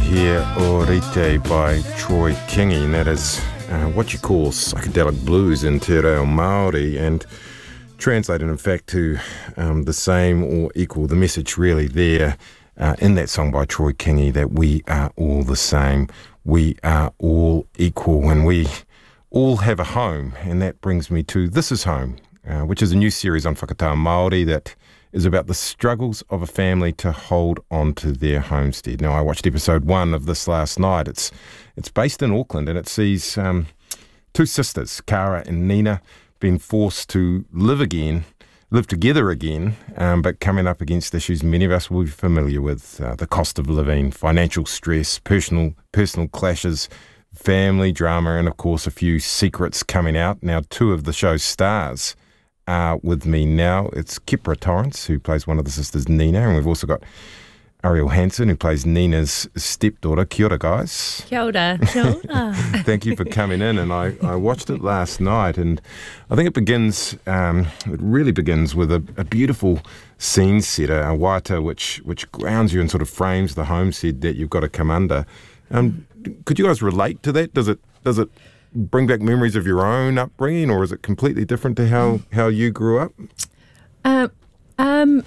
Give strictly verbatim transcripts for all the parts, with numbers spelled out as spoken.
hear Orite by Troy Kingi, and that is uh, what you call psychedelic blues in Te Reo Māori, and translated in fact to um, the same or equal, the message really there uh, in that song by Troy Kingi, that we are all the same, we are all equal, and we all have a home. And that brings me to This Is Home, uh, which is a new series on Whakatā Māori that is about the struggles of a family to hold on to their homestead. Now, I watched episode one of this last night. It's it's based in Auckland, and it sees um, two sisters, Cara and Nina, being forced to live again, live together again, um, but coming up against issues many of us will be familiar with, uh, the cost of living, financial stress, personal personal clashes, family drama, and of course a few secrets coming out. Now, two of the show's stars Uh, with me now. It's Kipra Torrance, who plays one of the sisters, Nina, and we've also got Ariel Hansen, who plays Nina's stepdaughter. Kia ora, guys. Kia ora. Kia ora. Thank you for coming in, and I, I watched it last night, and I think it begins, um, it really begins with a, a beautiful scene setter, a waiata, which, which grounds you and sort of frames the homestead that you've got to come under. Um, could you guys relate to that? Does it, does it bring back memories of your own upbringing, or is it completely different to how, how you grew up? Um, um,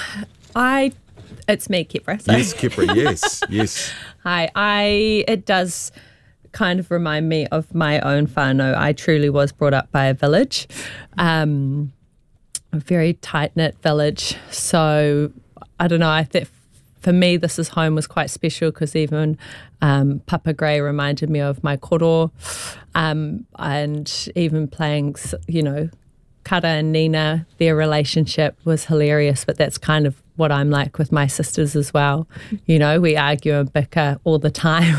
I, it's me, Kipra. Sorry. Yes, Kipra, yes, yes. Hi, I, it does kind of remind me of my own whānau. I truly was brought up by a village, um, a very tight-knit village. So, I don't know, I think for me, This Is Home was quite special because even um, Papa Grey reminded me of my koro, um, and even playing, you know, Kara and Nina, their relationship was hilarious, but that's kind of what I'm like with my sisters as well. You know, we argue and bicker all the time.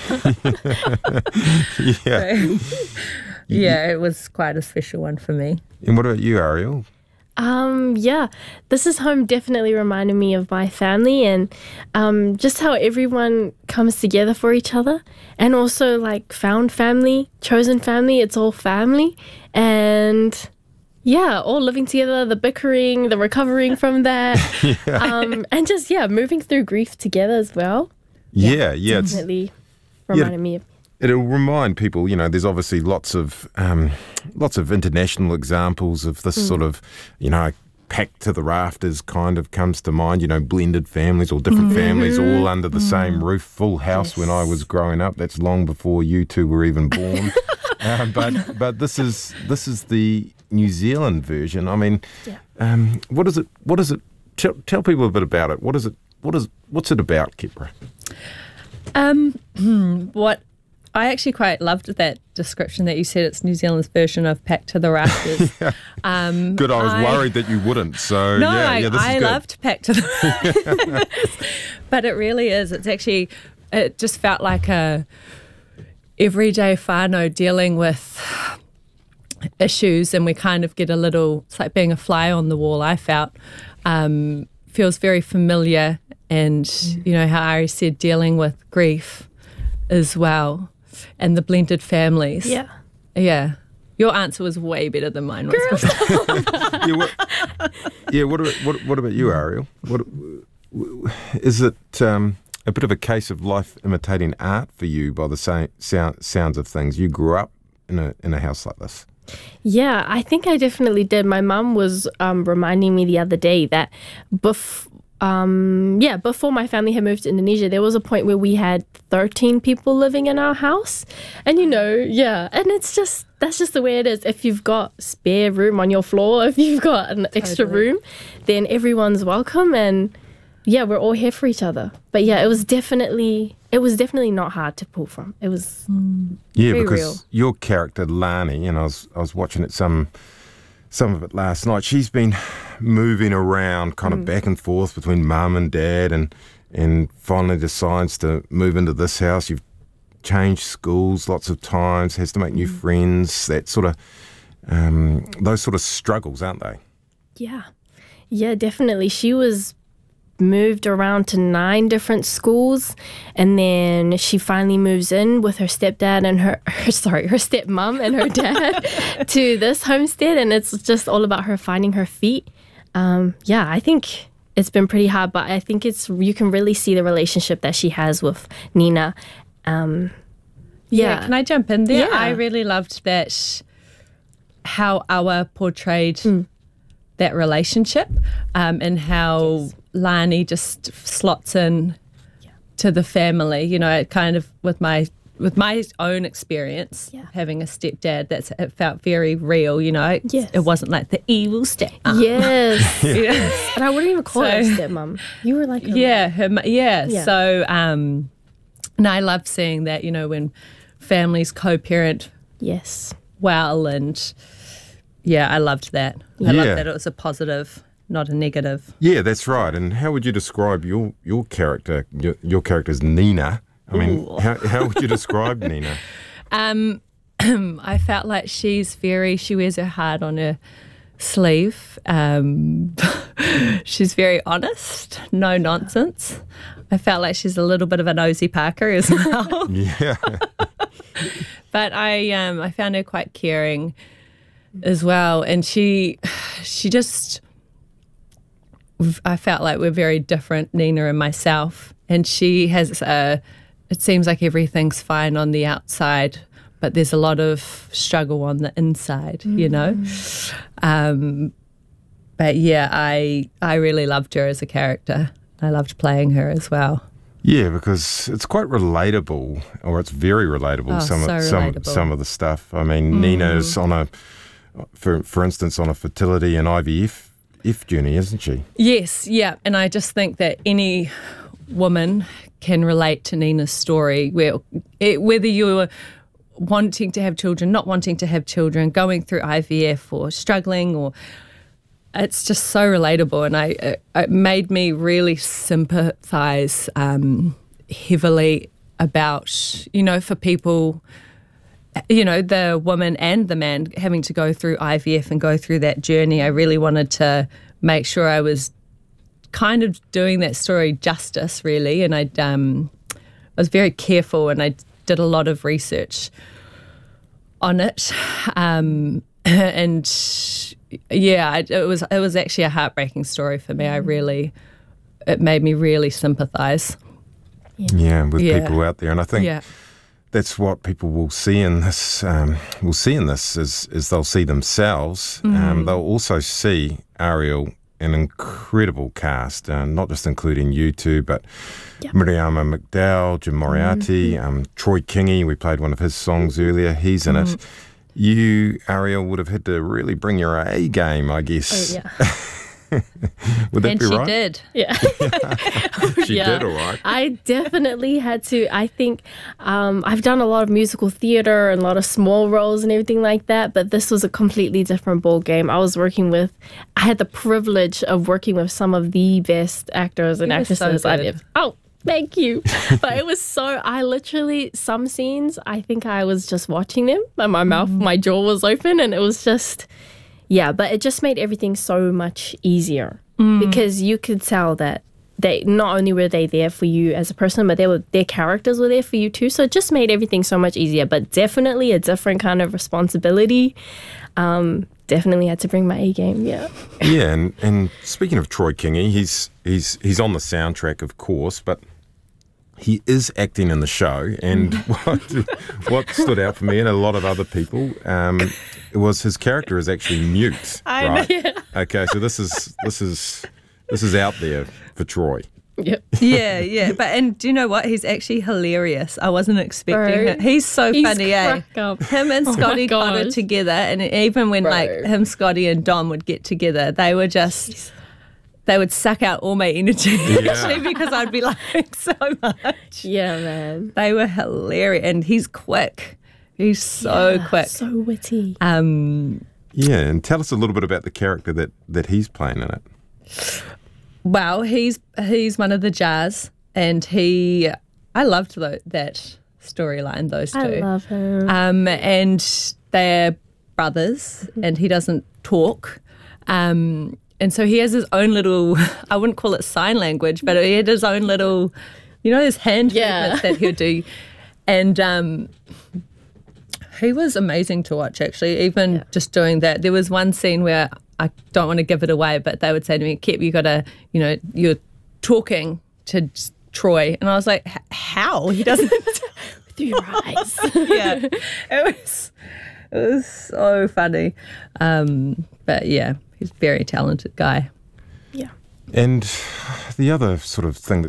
Yeah. So, yeah, it was quite a special one for me. And what about you, Ariel? Um, yeah, This Is Home definitely reminded me of my family, and um, just how everyone comes together for each other, and also like found family, chosen family, it's all family, and yeah, all living together, the bickering, the recovering from that, yeah. um, and just, yeah, moving through grief together as well. Yeah, yeah. yeah definitely reminded yeah, me of It'll remind people, you know, there's obviously lots of um, lots of international examples of this mm. sort of, you know, packed to the rafters kind of comes to mind, you know, blended families or different mm-hmm. families all under the mm. same roof, full house. Yes. When I was growing up. That's long before you two were even born. uh, but but this is this is the New Zealand version. I mean, yeah. um, what is it? What is it? Tell, tell people a bit about it. What is it? What is what's it about, Kipra? Um, what. I actually quite loved that description that you said. It's New Zealand's version of Packed to the Rafters. yeah. um, good, I was I, worried that you wouldn't. So no, yeah, I, yeah, this I is good. loved Packed to the Rafters. But it really is. It's actually, it just felt like a everyday whānau dealing with issues, and we kind of get a little, it's like being a fly on the wall, I felt. Um, feels very familiar, and, mm. you know, how Ari said, dealing with grief as well. And the blended families. Yeah. Yeah. Your answer was way better than mine was. yeah, what, yeah, what about, what, what about you, Ariel? What, is it um, a bit of a case of life imitating art for you by the same sound, sounds of things? You grew up in a in a house like this. Yeah, I think I definitely did. My mum was um, reminding me the other day that before, Um, yeah, before my family had moved to Indonesia, there was a point where we had thirteen people living in our house. And, you know, yeah, and it's just, that's just the way it is. If you've got spare room on your floor, if you've got an totally. extra room, then everyone's welcome. And, yeah, we're all here for each other. But, yeah, it was definitely, it was definitely not hard to pull from. It was mm, yeah, very because real. Your character, Lani, and I was, I was watching it some... some of it last night. She's been moving around kind of mm. back and forth between mum and dad, and and finally decides to move into this house. You've changed schools lots of times, has to make new mm. friends, that sort of, um, those sort of struggles, aren't they? Yeah. Yeah, definitely. She was moved around to nine different schools, and then she finally moves in with her stepdad and her, her sorry, her stepmom and her dad to this homestead, and it's just all about her finding her feet. Um, yeah, I think it's been pretty hard, but I think it's you can really see the relationship that she has with Nina. Um, yeah. yeah. Can I jump in there? Yeah. I really loved that, how Awa portrayed Mm. that relationship, um, and how Yes. Lani just slots in to the family. You know, it kind of with my with my own experience, Yeah. having a stepdad, that's it felt very real. You know, it, Yes. it wasn't like the evil stepmom. Yes. Yeah. And I wouldn't even call her So- stepmom. You were like her Yeah, her, mu- yeah. Yeah. So, um, and I love seeing that, you know, when families co-parent Yes. well, and yeah, I loved that. I Yeah. loved that it was a positive, not a negative. Yeah, that's right. And how would you describe your your character? Your, your character's Nina. I mean, Ooh. how, how would you describe Nina? Um, I felt like she's very, she wears her heart on her sleeve. Um, she's very honest, no nonsense. I felt like she's a little bit of a nosy Parker as well. Yeah. But I um I found her quite caring as well, and she she just I felt like we're very different, Nina and myself, and she has a it seems like everything's fine on the outside, but there's a lot of struggle on the inside, you know. Um, but yeah, I I really loved her as a character. I loved playing her as well. Yeah, because it's quite relatable, or it's very relatable. Oh, some so of some relatable. some of the stuff. I mean, Nina's on a, for for instance, on a fertility and I V F F journey, isn't she? Yes, yeah, and I just think that any woman can relate to Nina's story, where it, whether you're wanting to have children, not wanting to have children, going through I V F or struggling, or it's just so relatable, and I it, it made me really sympathise um, heavily about, you know, for people, you know, the woman and the man having to go through I V F and go through that journey. I really wanted to make sure I was kind of doing that story justice, really, and I um, I was very careful, and I did a lot of research on it, um, and yeah, it, it was it was actually a heartbreaking story for me. I really, it made me really sympathise. Yeah, with Yeah. people out there, and I think Yeah. that's what people will see in this. Um, will see in this is is they'll see themselves. Um, they'll also see Ariel, an incredible cast, uh, not just including you two, but Yep. Miriama McDowell, Jim Moriarty, um, Troy Kingi. We played one of his songs earlier. He's in it. You, Ariel, would have had to really bring your A game, I guess. Oh, yeah. Would that And be she right? did. Yeah. She Yeah. did, all right. I definitely had to. I think um, I've done a lot of musical theater and a lot of small roles and everything like that, but this was a completely different ball game. I was working with, I had the privilege of working with some of the best actors and You were so actresses I've good. ever. Oh, thank you. But it was so, I literally, some scenes, I think I was just watching them and my mouth, my jaw was open, and it was just, yeah, but it just made everything so much easier because you could tell that they not only were they there for you as a person, but they were their characters were there for you too. So it just made everything so much easier. But definitely a different kind of responsibility. Um, definitely had to bring my A game. Yeah. Yeah, and, and speaking of Troy Kingi, he's he's he's on the soundtrack, of course, but he is acting in the show. And what what stood out for me and a lot of other people um, was his character is actually mute. I know, right? Okay, so this is this is this is out there for Troy. Yep. Yeah, yeah. But and do you know what? He's actually hilarious. I wasn't expecting Bro, him. He's so he's funny, eh? crack up. Him and Oh my Scotty Potter gosh. together, and even when Bro. like him, Scotty, and Dom would get together, they were just they would suck out all my energy Yeah. actually because I'd be laughing so much. Yeah, man. They were hilarious, and he's quick. He's so Yeah, quick. So witty. Um, Yeah, and tell us a little bit about the character that, that he's playing in it. Well, he's he's one of the Jars, and he I loved tho- that storyline. Those two, I love him. um, and they're brothers, and he doesn't talk, um, and so he has his own little. I wouldn't call it sign language, but he had his own little, you know, his hand Yeah. movements that he'll do, and um, he was amazing to watch. Actually, even just doing that, there was one scene where I don't want to give it away, but they would say to me, Kip, you got to, you know, you're talking to Troy. And I was like, how? He doesn't. Through your eyes. Yeah. It was, it was so funny. Um, but yeah, he's a very talented guy. Yeah. And the other sort of thing that